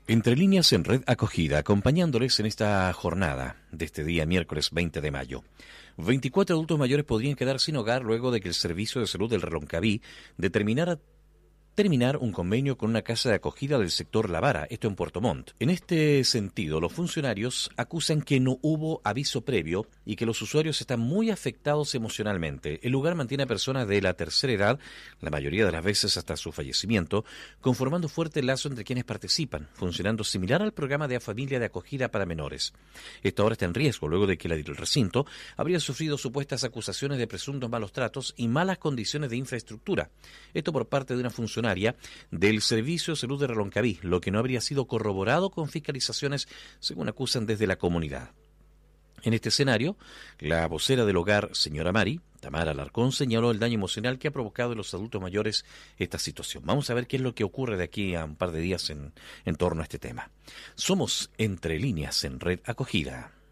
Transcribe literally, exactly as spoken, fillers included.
Entre líneas en Red Acogida, acompañándoles en esta jornada de este día miércoles veinte de mayo. veinticuatro adultos mayores podrían quedar sin hogar luego de que el Servicio de Salud del Reloncaví determinara terminar un convenio con una casa de acogida del sector La Vara, esto en Puerto Montt. En este sentido, los funcionarios acusan que no hubo aviso previo y que los usuarios están muy afectados emocionalmente. El lugar mantiene a personas de la tercera edad, la mayoría de las veces hasta su fallecimiento, conformando fuerte lazo entre quienes participan, funcionando similar al programa de familia de acogida para menores. Esto ahora está en riesgo, luego de que el recinto habría sufrido supuestas acusaciones de presuntos malos tratos y malas condiciones de infraestructura. Esto por parte de una funcionaria del Servicio de Salud de Reloncaví, lo que no habría sido corroborado con fiscalizaciones, según acusan desde la comunidad. En este escenario, la vocera del hogar, señora Mari, Tamara Alarcón, señaló el daño emocional que ha provocado en los adultos mayores esta situación. Vamos a ver qué es lo que ocurre de aquí a un par de días en, en torno a este tema. Somos Entre Líneas en Red Acogida.